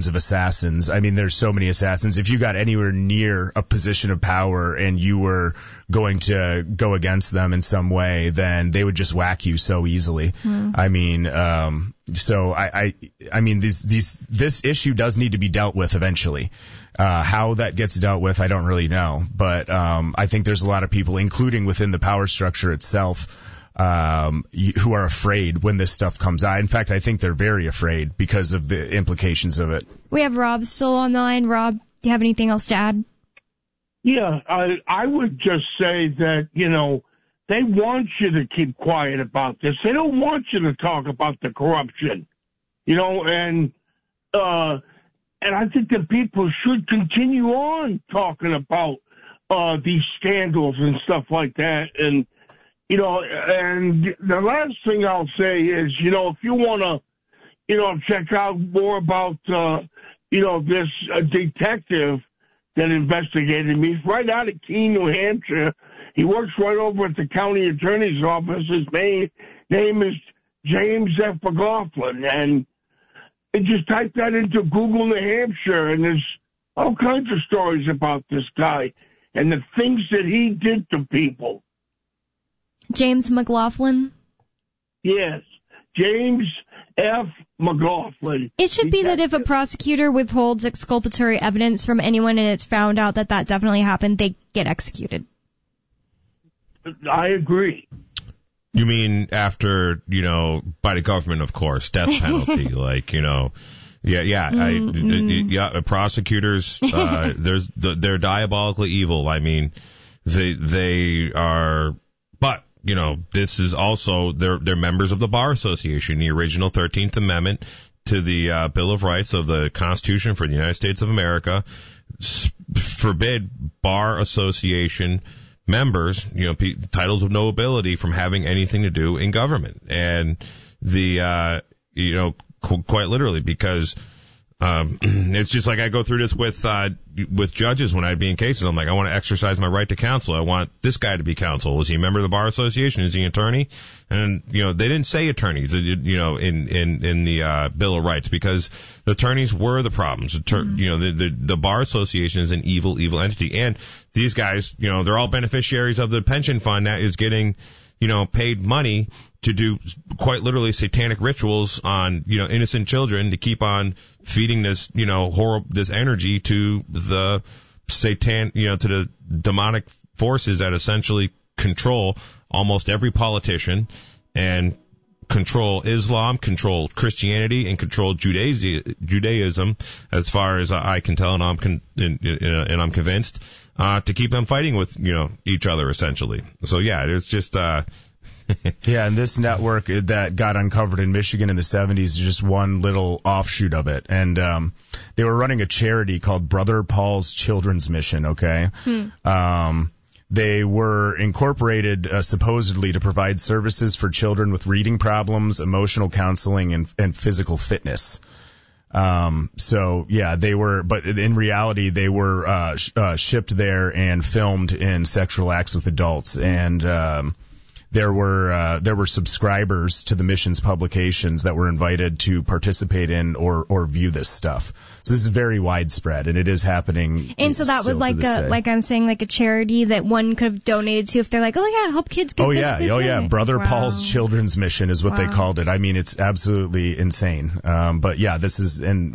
hundreds of assassins. I mean, there's so many assassins. If you got anywhere near a position of power and you were going to go against them in some way, then they would just whack you so easily. I mean, so I mean, this issue does need to be dealt with eventually. How that gets dealt with, I don't really know. But I think there's a lot of people, including within the power structure itself, who are afraid when this stuff comes out. In fact, I think they're very afraid because of the implications of it. We have Rob still on the line. Rob, do you have anything else to add? Yeah, I would just say that, they want you to keep quiet about this. They don't want you to talk about the corruption, and I think that people should continue on talking about these scandals and stuff like that. And, and the last thing I'll say is, if you want to, check out more about, this detective that investigated me, he's right out of Keene, New Hampshire. He works right over at the county attorney's office. His name is James F. McLaughlin. And just type that into Google, New Hampshire, and there's all kinds of stories about this guy and the things that he did to people. James McLaughlin? Yes, James F. McLaughlin. It should be that if a prosecutor withholds exculpatory evidence from anyone and it's found out that definitely happened, they get executed. I agree. You mean after, by the government, of course, death penalty, prosecutors, they're diabolically evil. I mean, they are, but, this is also, they're members of the Bar Association, the original 13th Amendment to the Bill of Rights of the Constitution for the United States of America, forbid Bar Association members, titles of nobility from having anything to do in government. And quite literally, because it's just like I go through this with judges when I'd be in cases. I'm like, I want to exercise my right to counsel. I want this guy to be counsel. Is he a member of the Bar Association? Is he an attorney? And, they didn't say attorneys, in the Bill of Rights, because the attorneys were the problems. The Bar Association is an evil, evil entity. And these guys, they're all beneficiaries of the pension fund that is getting, paid money to do quite literally satanic rituals on, innocent children to keep on feeding this, this energy to the to the demonic forces that essentially control almost every politician and control Islam, control Christianity, and control Judaism, as far as I can tell, and I'm convinced, to keep them fighting with, each other, essentially. So, yeah, it's just, Yeah, and this network that got uncovered in Michigan in the 70s is just one little offshoot of it. And they were running a charity called Brother Paul's Children's Mission, okay? They were incorporated supposedly to provide services for children with reading problems, emotional counseling, and physical fitness. So, yeah, they were, but in reality, they were shipped there and filmed in sexual acts with adults. And there were subscribers to the mission's publications that were invited to participate in or view this stuff. So this is very widespread, and it is happening. And so that was like I'm saying, like a charity that one could have donated to if they're like, oh yeah, help kids get this. Oh yeah, Brother Paul's Children's Mission is what they called it. I mean, it's absolutely insane. But yeah, this is, and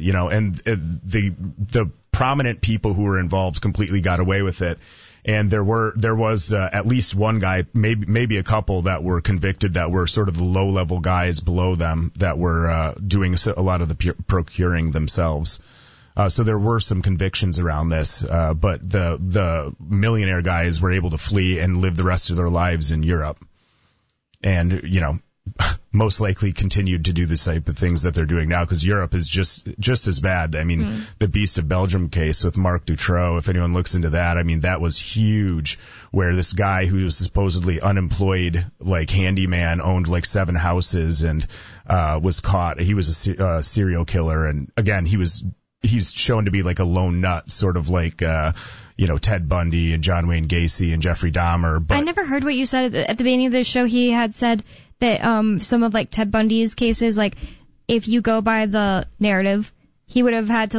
the prominent people who were involved completely got away with it. And there was at least one guy, maybe a couple that were convicted that were sort of the low-level guys below them that were doing a lot of the procuring themselves. So there were some convictions around this, but the millionaire guys were able to flee and live the rest of their lives in Europe. And, most likely continued to do the type of things that they're doing now, because Europe is just as bad. I mean, the Beast of Belgium case with Marc Dutroux, if anyone looks into that, I mean, that was huge, where this guy who was supposedly unemployed, like handyman, owned like 7 houses and was caught. He was a serial killer, and again, he's shown to be like a lone nut, sort of like Ted Bundy and John Wayne Gacy and Jeffrey Dahmer. But I never heard what you said at the beginning of the show. He had said that some of like Ted Bundy's cases, like if you go by the narrative, he would have had to